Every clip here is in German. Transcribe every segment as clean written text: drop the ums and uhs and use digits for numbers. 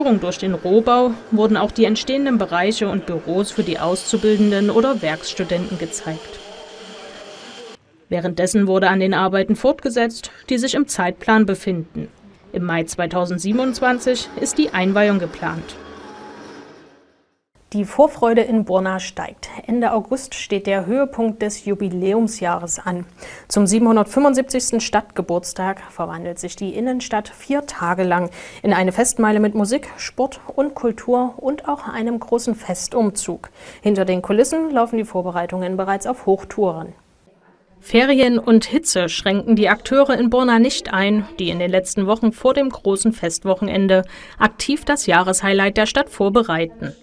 Durch den Rohbau wurden auch die entstehenden Bereiche und Büros für die Auszubildenden oder Werkstudenten gezeigt. Währenddessen wurde an den Arbeiten fortgesetzt, die sich im Zeitplan befinden. Im Mai 2027 ist die Einweihung geplant. Die Vorfreude in Borna steigt. Ende August steht der Höhepunkt des Jubiläumsjahres an. Zum 775. Stadtgeburtstag verwandelt sich die Innenstadt 4 Tage lang in eine Festmeile mit Musik, Sport und Kultur und auch einem großen Festumzug. Hinter den Kulissen laufen die Vorbereitungen bereits auf Hochtouren. Ferien und Hitze schränken die Akteure in Borna nicht ein, die in den letzten Wochen vor dem großen Festwochenende aktiv das Jahreshighlight der Stadt vorbereiten.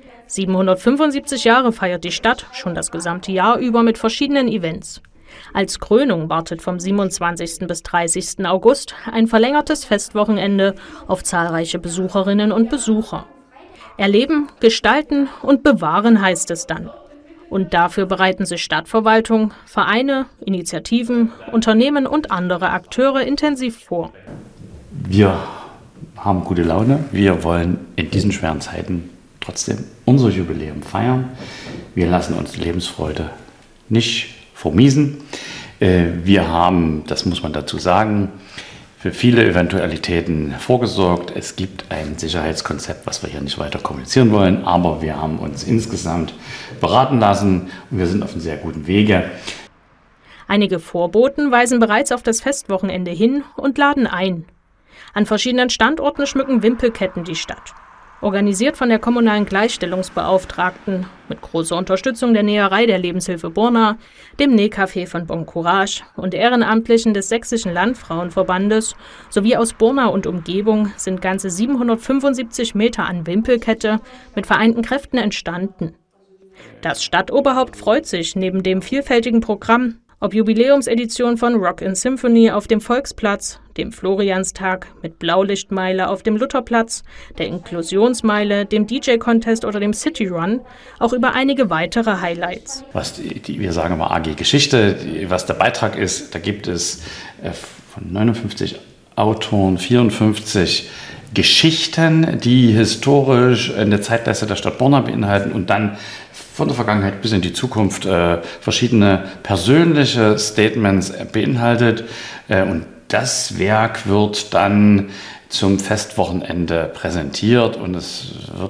775 Jahre feiert die Stadt schon das gesamte Jahr über mit verschiedenen Events. Als Krönung wartet vom 27. bis 30. August ein verlängertes Festwochenende auf zahlreiche Besucherinnen und Besucher. Erleben, gestalten und bewahren heißt es dann. Und dafür bereiten sich Stadtverwaltung, Vereine, Initiativen, Unternehmen und andere Akteure intensiv vor. Wir haben gute Laune. Wir wollen in diesen schweren Zeiten trotzdem unser Jubiläum feiern. Wir lassen uns die Lebensfreude nicht vermiesen. Wir haben, das muss man dazu sagen, für viele Eventualitäten vorgesorgt. Es gibt ein Sicherheitskonzept, was wir hier nicht weiter kommunizieren wollen, aber wir haben uns insgesamt beraten lassen und wir sind auf einem sehr guten Wege. Einige Vorboten weisen bereits auf das Festwochenende hin und laden ein. An verschiedenen Standorten schmücken Wimpelketten die Stadt. Organisiert von der kommunalen Gleichstellungsbeauftragten, mit großer Unterstützung der Näherei der Lebenshilfe Borna, dem Nähcafé von Bon Courage und Ehrenamtlichen des Sächsischen Landfrauenverbandes sowie aus Borna und Umgebung sind ganze 775 Meter an Wimpelkette mit vereinten Kräften entstanden. Das Stadtoberhaupt freut sich neben dem vielfältigen Programm, ob Jubiläumsedition von Rock in Symphony auf dem Volksplatz, dem Florianstag mit Blaulichtmeile auf dem Lutherplatz, der Inklusionsmeile, dem DJ-Contest oder dem City Run, auch über einige weitere Highlights. Was wir sagen immer AG Geschichte, was der Beitrag ist, da gibt es von 59 Autoren 54 Geschichten, die historisch eine Zeitleiste der Stadt Borna beinhalten und dann von der Vergangenheit bis in die Zukunft verschiedene persönliche Statements beinhaltet. Und das Werk wird dann zum Festwochenende präsentiert und es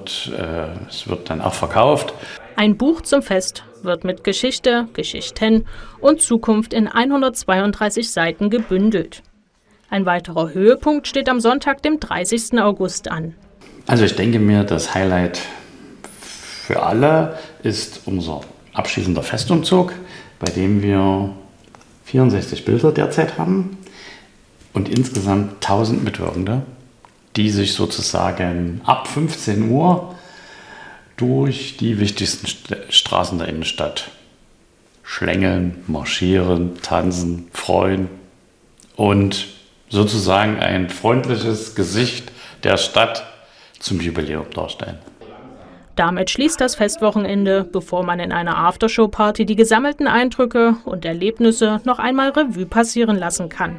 wird dann auch verkauft. Ein Buch zum Fest wird mit Geschichte, Geschichten und Zukunft in 132 Seiten gebündelt. Ein weiterer Höhepunkt steht am Sonntag, dem 30. August an. Also ich denke mir, das Highlight für alle ist unser abschließender Festumzug, bei dem wir 64 Bilder derzeit haben und insgesamt 1000 Mitwirkende, die sich sozusagen ab 15 Uhr durch die wichtigsten Straßen der Innenstadt schlängeln, marschieren, tanzen, freuen und sozusagen ein freundliches Gesicht der Stadt zum Jubiläum darstellen. Damit schließt das Festwochenende, bevor man in einer Aftershow-Party die gesammelten Eindrücke und Erlebnisse noch einmal Revue passieren lassen kann.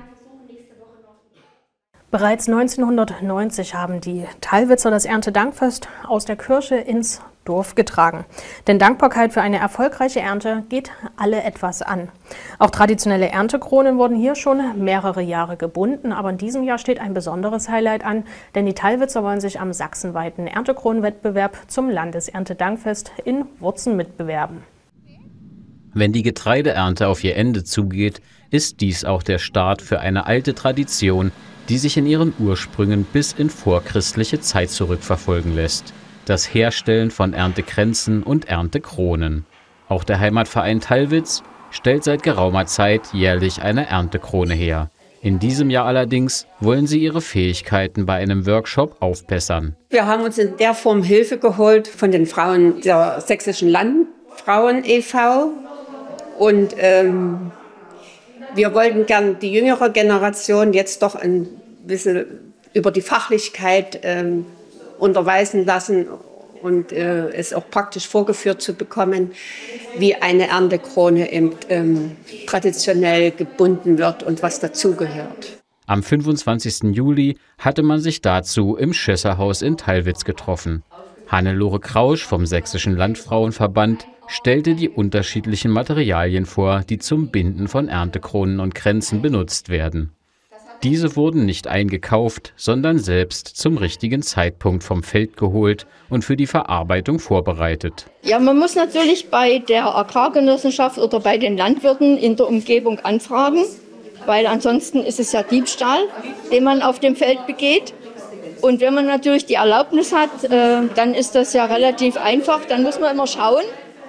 Bereits 1990 haben die Tallwitzer das Erntedankfest aus der Kirche ins Dorf getragen. Denn Dankbarkeit für eine erfolgreiche Ernte geht alle etwas an. Auch traditionelle Erntekronen wurden hier schon mehrere Jahre gebunden, aber in diesem Jahr steht ein besonderes Highlight an, denn die Tallwitzer wollen sich am sachsenweiten Erntekronenwettbewerb zum Landeserntedankfest in Wurzen mitbewerben. Wenn die Getreideernte auf ihr Ende zugeht, ist dies auch der Start für eine alte Tradition, die sich in ihren Ursprüngen bis in vorchristliche Zeit zurückverfolgen lässt. Das Herstellen von Erntekränzen und Erntekronen. Auch der Heimatverein Tallwitz stellt seit geraumer Zeit jährlich eine Erntekrone her. In diesem Jahr allerdings wollen sie ihre Fähigkeiten bei einem Workshop aufbessern. Wir haben uns in der Form Hilfe geholt von den Frauen der Sächsischen Landfrauen e.V. Und wir wollten gern die jüngere Generation jetzt doch ein bisschen über die Fachlichkeit unterweisen lassen und es auch praktisch vorgeführt zu bekommen, wie eine Erntekrone eben, traditionell gebunden wird und was dazugehört. Am 25. Juli hatte man sich dazu im Schösserhaus in Tallwitz getroffen. Hannelore Krausch vom Sächsischen Landfrauenverband stellte die unterschiedlichen Materialien vor, die zum Binden von Erntekronen und Kränzen benutzt werden. Diese wurden nicht eingekauft, sondern selbst zum richtigen Zeitpunkt vom Feld geholt und für die Verarbeitung vorbereitet. Ja, man muss natürlich bei der Agrargenossenschaft oder bei den Landwirten in der Umgebung anfragen, weil ansonsten ist es ja Diebstahl, den man auf dem Feld begeht. Und wenn man natürlich die Erlaubnis hat, dann ist das ja relativ einfach. Dann muss man immer schauen,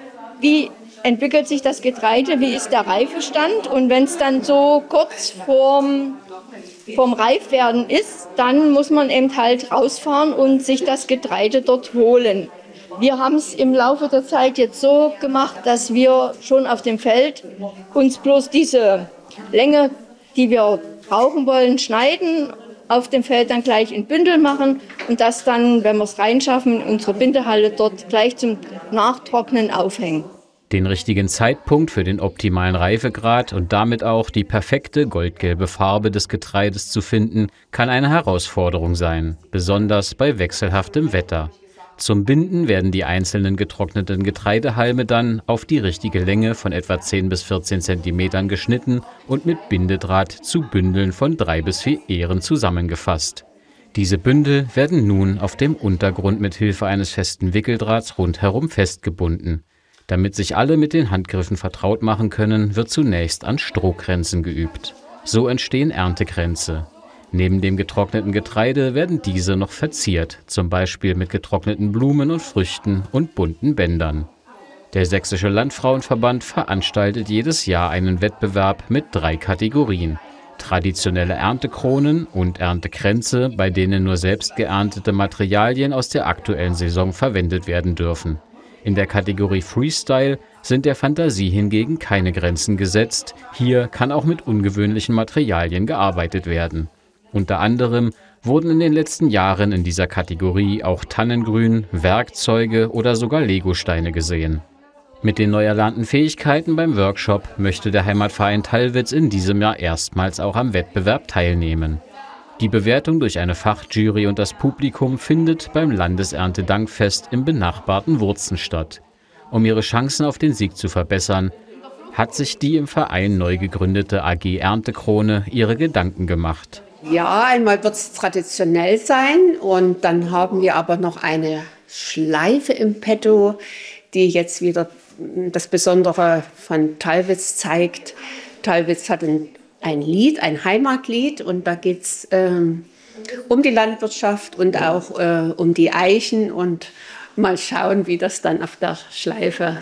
wie entwickelt sich das Getreide, wie ist der Reifestand. Und wenn es dann so kurz vorm Reifwerden ist, dann muss man eben halt rausfahren und sich das Getreide dort holen. Wir haben es im Laufe der Zeit jetzt so gemacht, dass wir schon auf dem Feld uns bloß diese Länge, die wir brauchen wollen, schneiden, auf dem Feld dann gleich in Bündel machen und das dann, wenn wir es reinschaffen, in unsere Bindehalle dort gleich zum Nachtrocknen aufhängen. Den richtigen Zeitpunkt für den optimalen Reifegrad und damit auch die perfekte goldgelbe Farbe des Getreides zu finden, kann eine Herausforderung sein, besonders bei wechselhaftem Wetter. Zum Binden werden die einzelnen getrockneten Getreidehalme dann auf die richtige Länge von etwa 10 bis 14 cm geschnitten und mit Bindedraht zu Bündeln von 3 bis 4 Ähren zusammengefasst. Diese Bündel werden nun auf dem Untergrund mit Hilfe eines festen Wickeldrahts rundherum festgebunden. Damit sich alle mit den Handgriffen vertraut machen können, wird zunächst an Strohkränzen geübt. So entstehen Erntekränze. Neben dem getrockneten Getreide werden diese noch verziert, zum Beispiel mit getrockneten Blumen und Früchten und bunten Bändern. Der Sächsische Landfrauenverband veranstaltet jedes Jahr einen Wettbewerb mit 3 Kategorien: traditionelle Erntekronen und Erntekränze, bei denen nur selbst geerntete Materialien aus der aktuellen Saison verwendet werden dürfen. In der Kategorie Freestyle sind der Fantasie hingegen keine Grenzen gesetzt. Hier kann auch mit ungewöhnlichen Materialien gearbeitet werden. Unter anderem wurden in den letzten Jahren in dieser Kategorie auch Tannengrün, Werkzeuge oder sogar Legosteine gesehen. Mit den neu erlernten Fähigkeiten beim Workshop möchte der Heimatverein Tallwitz in diesem Jahr erstmals auch am Wettbewerb teilnehmen. Die Bewertung durch eine Fachjury und das Publikum findet beim Landeserntedankfest im benachbarten Wurzen statt. Um ihre Chancen auf den Sieg zu verbessern, hat sich die im Verein neu gegründete AG Erntekrone ihre Gedanken gemacht. Ja, einmal wird es traditionell sein und dann haben wir aber noch eine Schleife im Petto, die jetzt wieder das Besondere von Tallwitz zeigt. Tallwitz hat ein Lied, ein Heimatlied, und da geht es um die Landwirtschaft und auch um die Eichen, und mal schauen, wie das dann auf der Schleife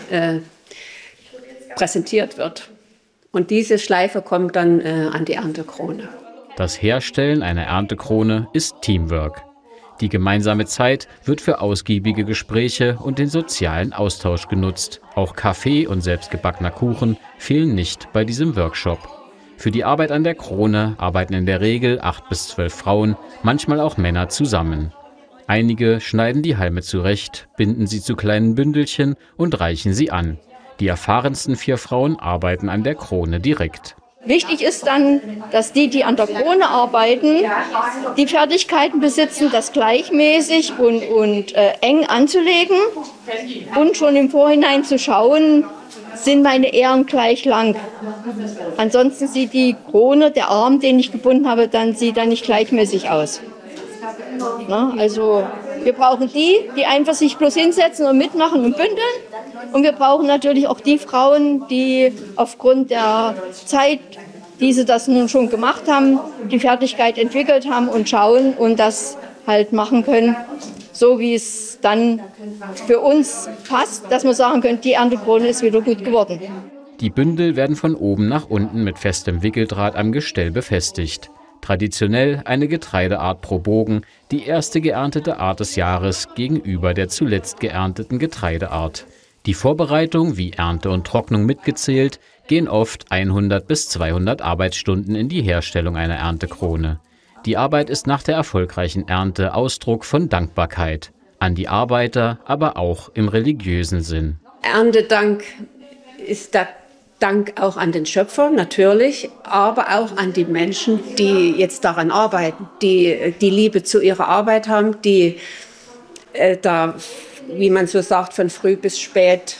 präsentiert wird. Und diese Schleife kommt dann an die Erntekrone. Das Herstellen einer Erntekrone ist Teamwork. Die gemeinsame Zeit wird für ausgiebige Gespräche und den sozialen Austausch genutzt. Auch Kaffee und selbstgebackener Kuchen fehlen nicht bei diesem Workshop. Für die Arbeit an der Krone arbeiten in der Regel 8 bis 12 Frauen, manchmal auch Männer zusammen. Einige schneiden die Halme zurecht, binden sie zu kleinen Bündelchen und reichen sie an. Die erfahrensten 4 Frauen arbeiten an der Krone direkt. Wichtig ist dann, dass die an der Krone arbeiten, die Fertigkeiten besitzen, das gleichmäßig und eng anzulegen und schon im Vorhinein zu schauen, sind meine Ähren gleich lang. Ansonsten sieht die Krone, der Arm, den ich gebunden habe, sieht dann nicht gleichmäßig aus. Na, also wir brauchen die einfach sich bloß hinsetzen und mitmachen und bündeln. Und wir brauchen natürlich auch die Frauen, die aufgrund der Zeit, die sie das nun schon gemacht haben, die Fertigkeit entwickelt haben und schauen und das halt machen können, so wie es dann für uns passt, dass wir sagen können, die Erntekrone ist wieder gut geworden. Die Bündel werden von oben nach unten mit festem Wickeldraht am Gestell befestigt. Traditionell eine Getreideart pro Bogen, die erste geerntete Art des Jahres gegenüber der zuletzt geernteten Getreideart. Die Vorbereitung, wie Ernte und Trocknung mitgezählt, gehen oft 100 bis 200 Arbeitsstunden in die Herstellung einer Erntekrone. Die Arbeit ist nach der erfolgreichen Ernte Ausdruck von Dankbarkeit. An die Arbeiter, aber auch im religiösen Sinn. Erntedank ist der Dank auch an den Schöpfer natürlich, aber auch an die Menschen, die jetzt daran arbeiten, die die Liebe zu ihrer Arbeit haben, die da, wie man so sagt, von früh bis spät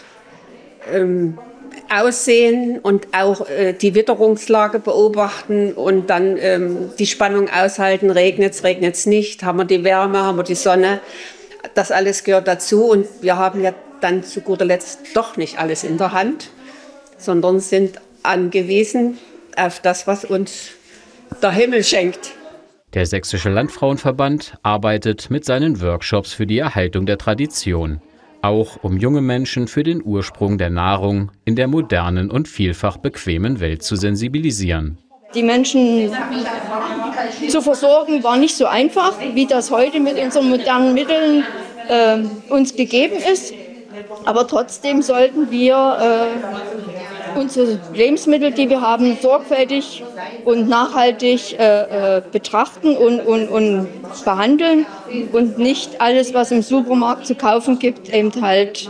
aussehen und auch die Witterungslage beobachten und dann die Spannung aushalten, regnet es nicht, haben wir die Wärme, haben wir die Sonne, das alles gehört dazu und wir haben ja dann zu guter Letzt doch nicht alles in der Hand, sondern sind angewiesen auf das, was uns der Himmel schenkt. Der Sächsische Landfrauenverband arbeitet mit seinen Workshops für die Erhaltung der Tradition, auch um junge Menschen für den Ursprung der Nahrung in der modernen und vielfach bequemen Welt zu sensibilisieren. Die Menschen zu versorgen war nicht so einfach, wie das heute mit unseren modernen Mitteln uns gegeben ist. Aber trotzdem sollten wir unsere Lebensmittel, die wir haben, sorgfältig und nachhaltig betrachten und behandeln und nicht alles, was im Supermarkt zu kaufen gibt, eben halt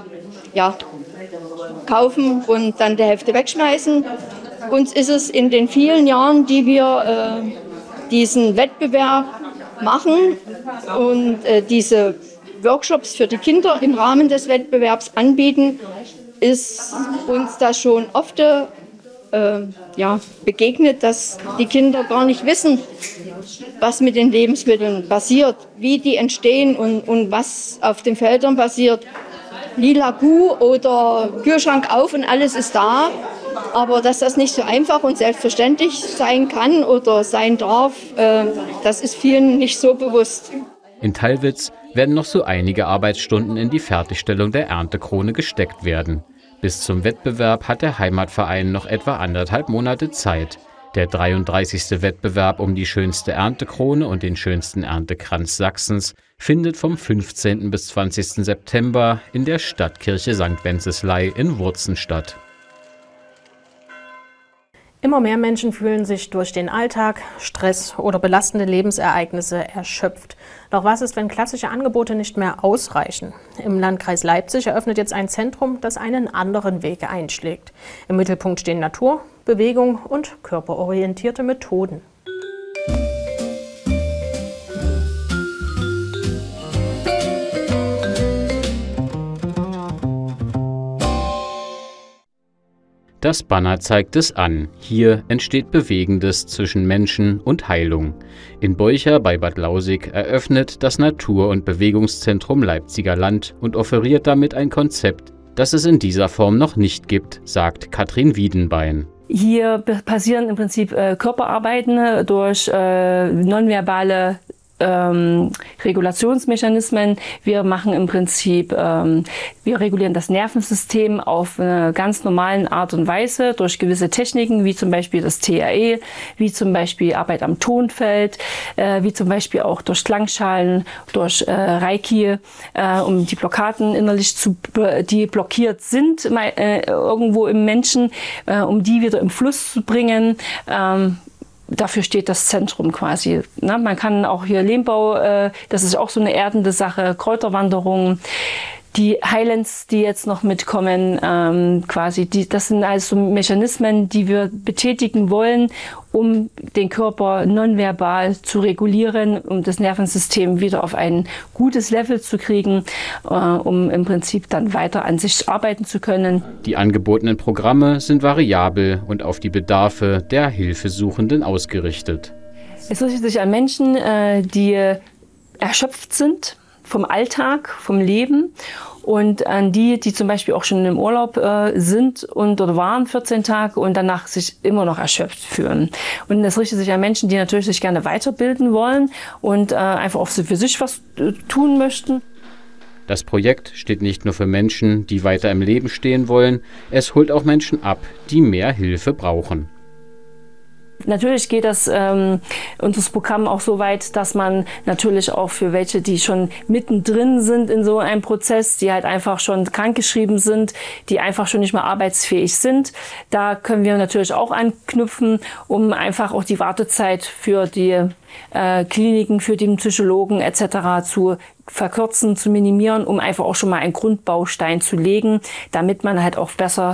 kaufen und dann die Hälfte wegschmeißen. Uns ist es in den vielen Jahren, die wir diesen Wettbewerb machen und diese Workshops für die Kinder im Rahmen des Wettbewerbs anbieten, ist uns das schon oft begegnet, dass die Kinder gar nicht wissen, was mit den Lebensmitteln passiert, wie die entstehen und was auf den Feldern passiert. Lila Kuh oder Kühlschrank auf und alles ist da. Aber dass das nicht so einfach und selbstverständlich sein kann oder sein darf, das ist vielen nicht so bewusst. In Tallwitz werden noch so einige Arbeitsstunden in die Fertigstellung der Erntekrone gesteckt werden. Bis zum Wettbewerb hat der Heimatverein noch etwa 1,5 Monate Zeit. Der 33. Wettbewerb um die schönste Erntekrone und den schönsten Erntekranz Sachsens findet vom 15. bis 20. September in der Stadtkirche St. Wenceslai in Wurzen statt. Immer mehr Menschen fühlen sich durch den Alltag, Stress oder belastende Lebensereignisse erschöpft. Doch was ist, wenn klassische Angebote nicht mehr ausreichen? Im Landkreis Leipzig eröffnet jetzt ein Zentrum, das einen anderen Weg einschlägt. Im Mittelpunkt stehen Natur, Bewegung und körperorientierte Methoden. Das Banner zeigt es an. Hier entsteht Bewegendes zwischen Menschen und Heilung. In Beucher bei Bad Lausig eröffnet das Natur- und Bewegungszentrum Leipziger Land und offeriert damit ein Konzept, das es in dieser Form noch nicht gibt, sagt Katrin Wiedenbein. Hier passieren im Prinzip Körperarbeiten durch nonverbale Regulationsmechanismen. Wir machen im Prinzip, wir regulieren das Nervensystem auf eine ganz normalen Art und Weise durch gewisse Techniken, wie zum Beispiel das TRE, wie zum Beispiel Arbeit am Tonfeld, wie zum Beispiel auch durch Klangschalen, durch Reiki, um die Blockaden innerlich die blockiert sind irgendwo im Menschen, um die wieder im Fluss zu bringen. Dafür steht das Zentrum quasi. Man kann auch hier Lehmbau, das ist auch so eine erdende Sache, Kräuterwanderungen. Die Highlands, die jetzt noch mitkommen, das sind also Mechanismen, die wir betätigen wollen, um den Körper nonverbal zu regulieren, um das Nervensystem wieder auf ein gutes Level zu kriegen, um im Prinzip dann weiter an sich arbeiten zu können. Die angebotenen Programme sind variabel und auf die Bedarfe der Hilfesuchenden ausgerichtet. Es richtet sich an Menschen, die erschöpft sind vom Alltag, vom Leben und an die zum Beispiel auch schon im Urlaub sind oder waren 14 Tage und danach sich immer noch erschöpft fühlen. Und das richtet sich an Menschen, die natürlich sich gerne weiterbilden wollen und einfach auch für sich was tun möchten. Das Projekt steht nicht nur für Menschen, die weiter im Leben stehen wollen, es holt auch Menschen ab, die mehr Hilfe brauchen. Natürlich geht unser Programm auch so weit, dass man natürlich auch für welche, die schon mittendrin sind in so einem Prozess, die halt einfach schon krankgeschrieben sind, die einfach schon nicht mehr arbeitsfähig sind, da können wir natürlich auch anknüpfen, um einfach auch die Wartezeit für die Kliniken, für den Psychologen etc. zu verkürzen, zu minimieren, um einfach auch schon mal einen Grundbaustein zu legen, damit man halt auch besser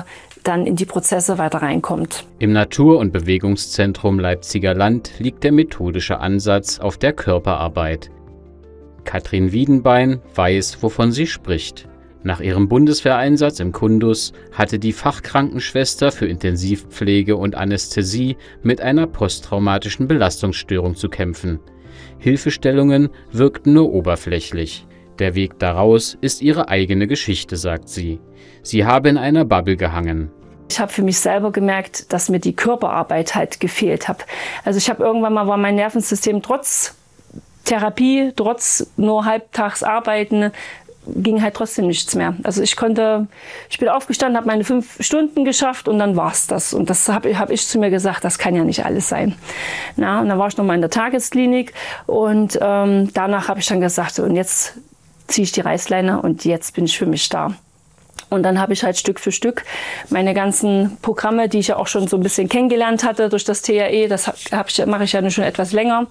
dann in die Prozesse weiter reinkommt. Im Natur- und Bewegungszentrum Leipziger Land liegt der methodische Ansatz auf der Körperarbeit. Katrin Wiedenbein weiß, wovon sie spricht. Nach ihrem Bundeswehreinsatz im Kundus hatte die Fachkrankenschwester für Intensivpflege und Anästhesie mit einer posttraumatischen Belastungsstörung zu kämpfen. Hilfestellungen wirkten nur oberflächlich. Der Weg daraus ist ihre eigene Geschichte, sagt sie. Sie habe in einer Bubble gehangen. Ich habe für mich selber gemerkt, dass mir die Körperarbeit halt gefehlt hat. Also ich habe irgendwann mal, war mein Nervensystem trotz Therapie, trotz nur halbtags arbeiten, ging halt trotzdem nichts mehr. Also ich bin aufgestanden, habe meine 5 Stunden geschafft und dann war's das. Und das hab ich zu mir gesagt, das kann ja nicht alles sein. Und dann war ich nochmal in der Tagesklinik und danach habe ich dann gesagt, so, und jetzt ziehe ich die Reißleine und jetzt bin ich für mich da. Und dann habe ich halt Stück für Stück meine ganzen Programme, die ich ja auch schon so ein bisschen kennengelernt hatte durch das TAE, das mache ich ja schon etwas länger,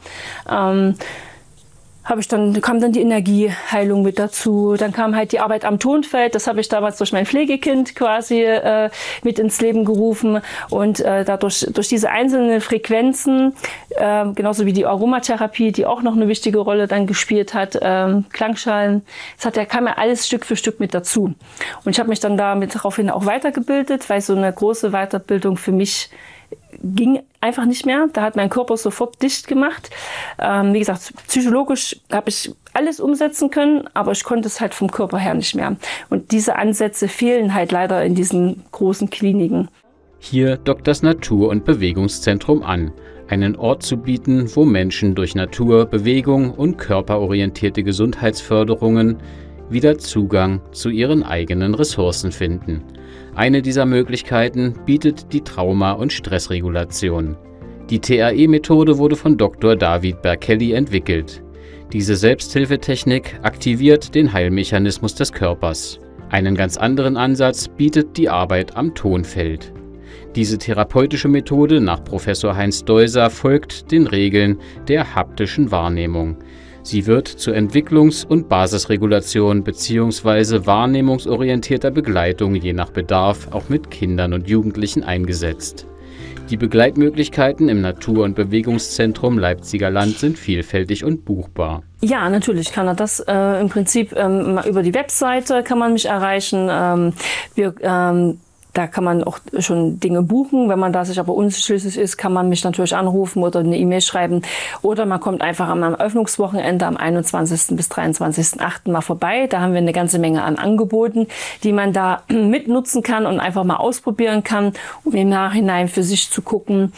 kam dann die Energieheilung mit dazu. Dann kam halt die Arbeit am Tonfeld. Das habe ich damals durch mein Pflegekind quasi mit ins Leben gerufen. Und dadurch, durch diese einzelnen Frequenzen, genauso wie die Aromatherapie, die auch noch eine wichtige Rolle dann gespielt hat, Klangschalen, kam ja alles Stück für Stück mit dazu. Und ich habe mich dann daraufhin auch weitergebildet, weil so eine große Weiterbildung für mich ging einfach nicht mehr. Da hat mein Körper sofort dicht gemacht. Wie gesagt, psychologisch habe ich alles umsetzen können, aber ich konnte es halt vom Körper her nicht mehr. Und diese Ansätze fehlen halt leider in diesen großen Kliniken. Hier dockt das Natur- und Bewegungszentrum an, einen Ort zu bieten, wo Menschen durch Natur, Bewegung und körperorientierte Gesundheitsförderungen wieder Zugang zu ihren eigenen Ressourcen finden. Eine dieser Möglichkeiten bietet die Trauma- und Stressregulation. Die TAE-Methode wurde von Dr. David Berkelli entwickelt. Diese Selbsthilfetechnik aktiviert den Heilmechanismus des Körpers. Einen ganz anderen Ansatz bietet die Arbeit am Tonfeld. Diese therapeutische Methode nach Professor Heinz Deuser folgt den Regeln der haptischen Wahrnehmung. Sie wird zur Entwicklungs- und Basisregulation bzw. wahrnehmungsorientierter Begleitung je nach Bedarf auch mit Kindern und Jugendlichen eingesetzt. Die Begleitmöglichkeiten im Natur- und Bewegungszentrum Leipziger Land sind vielfältig und buchbar. Ja, natürlich kann er das. Im Prinzip über die Webseite kann man mich erreichen. Da kann man auch schon Dinge buchen. Wenn man da sich aber unschlüssig ist, kann man mich natürlich anrufen oder eine E-Mail schreiben. Oder man kommt einfach am Eröffnungswochenende am 21. bis 23.08. mal vorbei. Da haben wir eine ganze Menge an Angeboten, die man da mitnutzen kann und einfach mal ausprobieren kann, um im Nachhinein für sich zu gucken,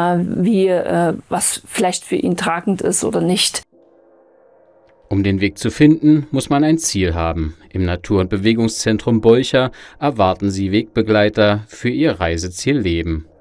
was vielleicht für ihn tragend ist oder nicht. Um den Weg zu finden, muss man ein Ziel haben. Im Natur- und Bewegungszentrum Bolcher erwarten Sie Wegbegleiter für Ihr Reiseziel Leben.